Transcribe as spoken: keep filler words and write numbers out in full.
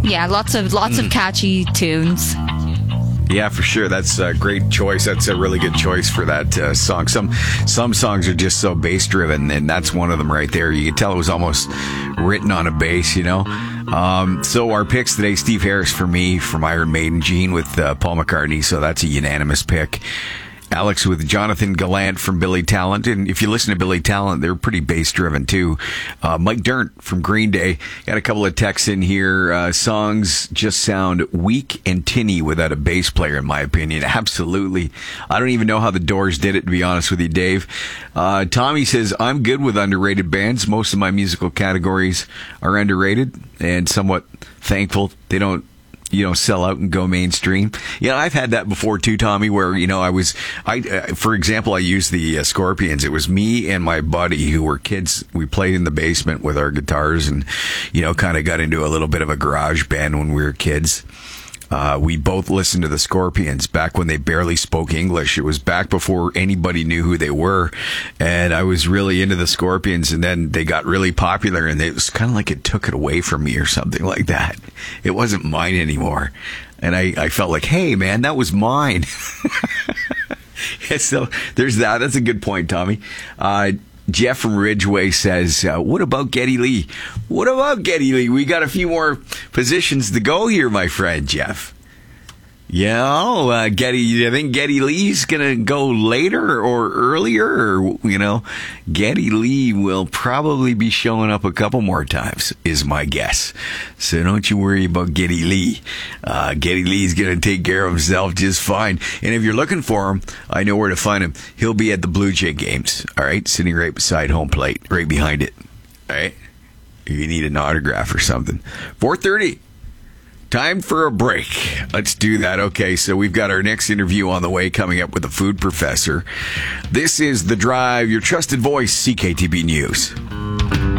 Yeah, lots of lots mm. of catchy tunes. Yeah, for sure. That's a great choice. That's a really good choice for that uh, song. Some some songs are just so bass driven, and that's one of them right there. You can tell it was almost written on a bass, you know. Um, so our picks today: Steve Harris for me from Iron Maiden, Gene with uh, Paul McCartney. So that's a unanimous pick. Alex with Jonathan Gallant from Billy Talent. And if you listen to Billy Talent, they're pretty bass-driven, too. Uh, Mike Dirnt from Green Day. Got a couple of texts in here. Uh, songs just sound weak and tinny without a bass player, in my opinion. Absolutely. I don't even know how the Doors did it, to be honest with you, Dave. Uh, Tommy says, I'm good with underrated bands. Most of my musical categories are underrated and somewhat thankful they don't you know, sell out and go mainstream. Yeah, I've had that before too, Tommy, where, you know, I was, I, uh, for example, I used the uh, Scorpions. It was me and my buddy who were kids. We played in the basement with our guitars and, you know, kind of got into a little bit of a garage band when we were kids. Uh, we both listened to the Scorpions back when they barely spoke English. It was back before anybody knew who they were. And I was really into the Scorpions, and then they got really popular, and it was kind of like it took it away from me or something like that. It wasn't mine anymore. And I, I felt like, hey, man, that was mine. So there's that. That's a good point, Tommy. Uh, Jeff from Ridgeway says, uh, what about Geddy Lee? What about Geddy Lee? We got a few more positions to go here, my friend, Jeff. Yeah, oh, uh, Geddy, do you think Geddy Lee's going to go later or earlier? Or, you know, Geddy Lee will probably be showing up a couple more times, is my guess. So don't you worry about Geddy Lee. Uh, Geddy Lee's going to take care of himself just fine. And if you're looking for him, I know where to find him. He'll be at the Blue Jay games, all right? Sitting right beside home plate, right behind it, all right? If you need an autograph or something. four thirty. Time for a break. Let's do that. Okay, so we've got our next interview on the way coming up with the food professor. This is The Drive, your trusted voice, C K T B News.